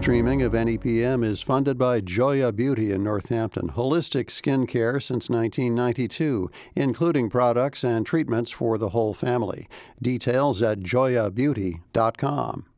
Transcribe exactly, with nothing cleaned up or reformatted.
streaming of N E P M is funded by Joya Beauty in Northampton, holistic skin care since nineteen ninety-two, including products and treatments for the whole family. Details at joya beauty dot com.